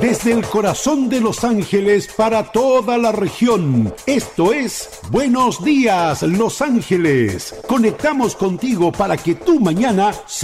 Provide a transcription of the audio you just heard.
desde el corazón de Los Ángeles para toda la región. Esto es Buenos Días, Los Ángeles. Conectamos contigo para que tu mañana